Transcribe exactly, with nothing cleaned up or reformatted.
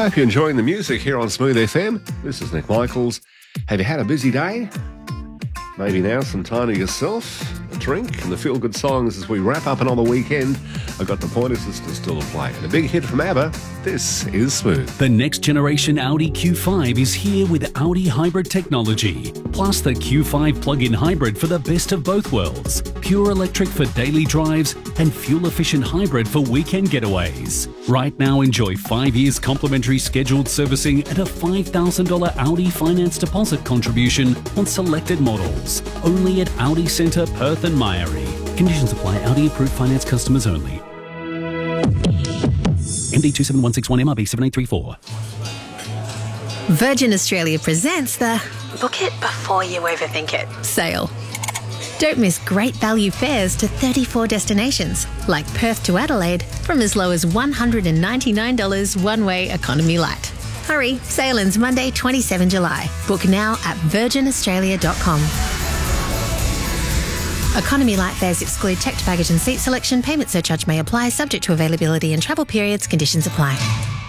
Hope you're enjoying the music here on Smooth F M. This is Nick Michaels. Have you had a busy day? Maybe now some time to yourself, a drink, and the feel-good songs as we wrap up another weekend. I've got the Pointer Sisters still to play. And a big hit from ABBA. This is Smooth. The next generation Audi Q five is here with Audi hybrid technology, plus the Q five plug-in hybrid for the best of both worlds. Pure electric for daily drives and fuel-efficient hybrid for weekend getaways. Right now, enjoy five years complimentary scheduled servicing and a five thousand dollars Audi finance deposit contribution on selected models. Only at Audi Centre, Perth and Myrie. Conditions apply. Audi approved finance customers only. M D two seven one six one M R B seven eight three four. Virgin Australia presents the Book It Before You Overthink It sale. Don't miss great value fares to thirty-four destinations, like Perth to Adelaide, from as low as one hundred ninety-nine dollars one-way economy light. Hurry, sale ends Monday, the twenty-seventh of July. Book now at virgin australia dot com. Economy light fares exclude checked baggage and seat selection. Payment surcharge may apply, subject to availability and travel periods. Conditions apply.